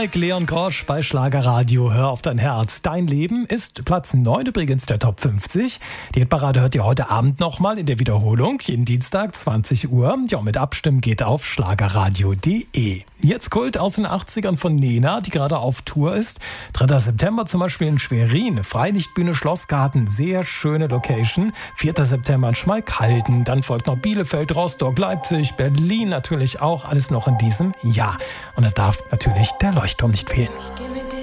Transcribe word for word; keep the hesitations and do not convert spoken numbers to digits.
Mike Leon Grosch bei Schlagerradio. Hör auf dein Herz. Dein Leben ist Platz neun übrigens der Top fünfzig. Die Hitparade hört ihr heute Abend nochmal in der Wiederholung. Jeden Dienstag zwanzig Uhr. Ja, mit Abstimmen geht auf schlagerradio punkt de. Jetzt Kult aus den achtzigern von Nena, die gerade auf Tour ist. dritter September zum Beispiel in Schwerin. Freilichtbühne Schlossgarten. Sehr schöne Location. vierter September in Schmalkalden. Dann folgt noch Bielefeld, Rostock, Leipzig, Berlin natürlich auch. Alles noch in diesem Jahr. Und da darf natürlich der Leuchtturm nicht fehlen.